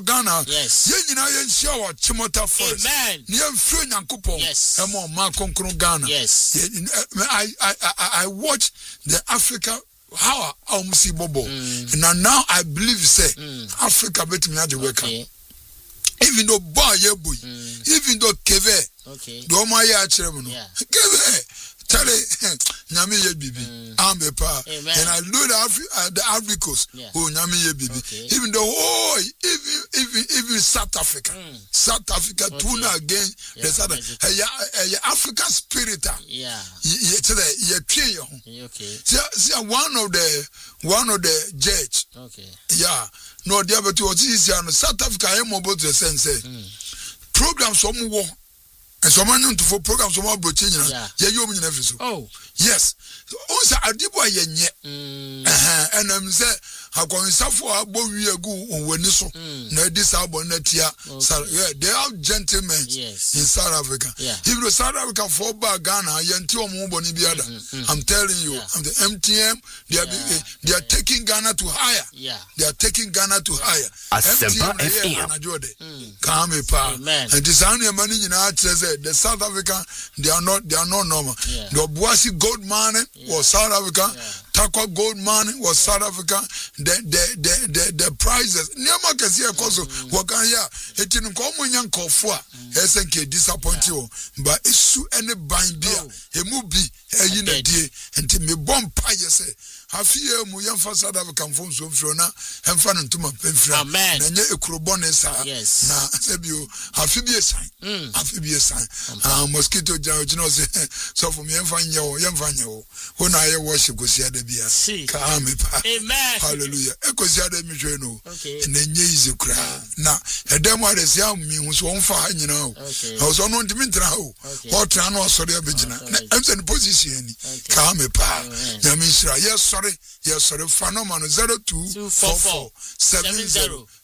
Ghana. Yen nyina yen shia wa Chimota Forest. Ni yemfrɛ Nyankopɔn. Emo ma konkron Ghana. I watch the Africa how see Bobo. And now I believe say Africa better me work. Even though boy even though Keve do my ya chiremo no Keve tell nyame ye bibi ambepa and I know the Africans oh nyame ye bibi even though even South Africa tuna again the South African spirit see one of the judge no the other two South Africa am about to sense programs some war and some man to for programs some about yes also adibo yenye and say akwonsafo abo wiegu onwani so na this album na tia they are gentlemen in South Africa even though South Africa for back Ghana yenti omo boni biada I'm telling you the MTM they are taking Ghana to higher they are taking Ghana to higher Asempa FM come pa and this only money nyina say the South Africa they are not normal the Boasi gold man was South Africa Takwa gold man was South Africa the prizes niama kesi ekoso wakanya eti nkomo nyankofo a esenke disappoint you but isu ene ban bia emu bi eyi na die enti me bompa yese afie mu yemfa South Africa mfomso mfiro na emfa ntuma pemfira na nye ekurobone sa na sebio afi bi esan mosquito jano say so for me yemfa nyewo wona ye worship gosia da bia ka me pa amen hallelujah ekosia da mi hwe no na nye ize kura na edem wa de sia mi hu so onfa nyina o so no ntimi ntra o hotra no osore abegina na emse position ni ka me pa na mi shira yes sorry phenomenon 024470